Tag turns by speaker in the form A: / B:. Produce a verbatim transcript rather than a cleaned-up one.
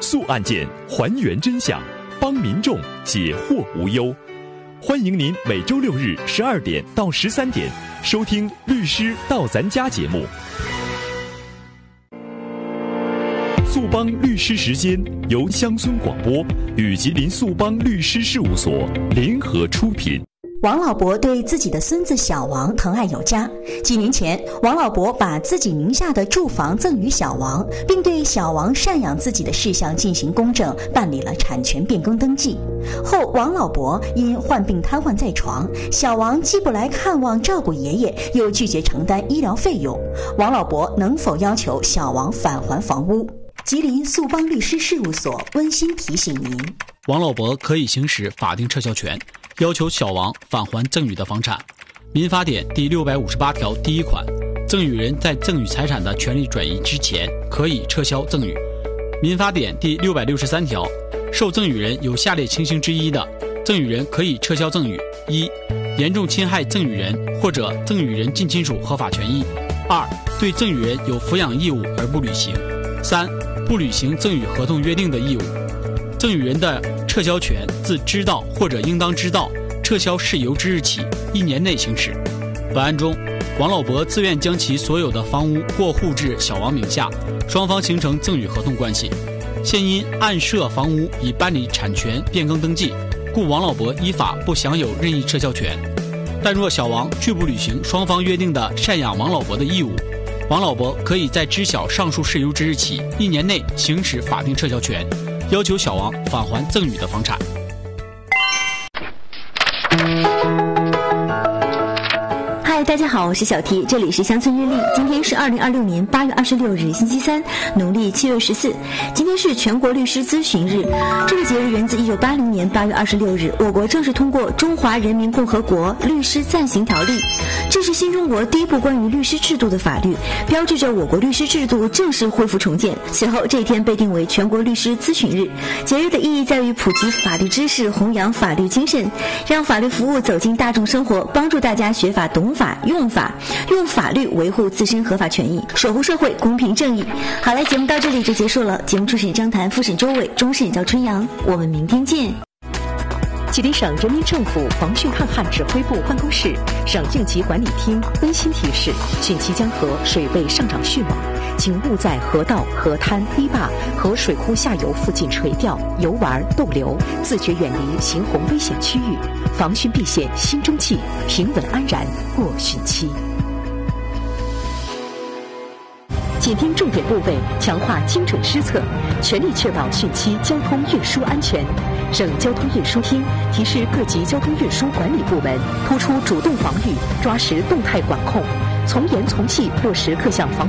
A: 诉案件，还原真相，帮民众解惑无忧。欢迎您每周六日十二点到十三点收听《律师到咱家》节目。速帮律师时间由乡村广播与吉林速帮律师事务所联合出品。
B: 王老伯对自己的孙子小王疼爱有加。几年前，王老伯把自己名下的住房赠与小王，并对小王赡养自己的事项进行公证，办理了产权变更登记。后，王老伯因患病瘫痪在床，小王既不来看望照顾爷爷，又拒绝承担医疗费用。王老伯能否要求小王返还房屋？吉林速帮律师事务所温馨提醒您：
C: 王老伯可以行使法定撤销权，要求小王返还赠与的房产。民法典第六百五十八条第一款，赠与人在赠与财产的权利转移之前，可以撤销赠与。民法典第六百六十三条，受赠与人有下列情形之一的，赠与人可以撤销赠与：一、严重侵害赠与人或者赠与人近亲属合法权益；二、对赠与人有抚养义务而不履行；三、不履行赠与合同约定的义务。赠与人的撤销权自知道或者应当知道撤销事由之日起一年内行使。本案中，王老伯自愿将其所有的房屋过户至小王名下，双方形成赠与合同关系。现因案涉房屋已办理产权变更登记，故王老伯依法不享有任意撤销权。但若小王拒不履行双方约定的赡养王老伯的义务，王老伯可以在知晓上述事由之日起一年内行使法定撤销权，要求小王返还赠与的房产。
D: 嗨，大家好，我是小 T， 这里是乡村日历。今天是二零二六年八月二十六日，星期三，农历七月十四。今天是全国律师咨询日。这个节日源自一九八零年八月二十六日，我国正式通过《中华人民共和国律师暂行条例》，这是新中国第一部关于律师制度的法律，标志着我国律师制度正式恢复重建。随后，这一天被定为全国律师咨询日。节日的意义在于普及法律知识，弘扬法律精神，让法律服务走进大众生活，帮助大家学法、懂法、用法，用法律维护自身合法权益，守护社会公平正义。好了，节目到这里就结束了。节目初审张谭，复审周伟，终审叫春阳。我们明天见。
E: 吉林省人民政府防汛抗旱指挥部办公室、省应急管理厅温馨提示：汛期江河水位上涨迅猛，请勿在河道、河滩、堤坝和水库下游附近垂钓、游玩、逗留，自觉远离行洪危险区域，防汛避险新中纪，平稳安然过汛期。紧盯重点部位，强化精准施策，全力确保汛期交通运输安全。省交通运输厅提示各级交通运输管理部门，突出主动防御，抓实动态管控，从严从细落实各项防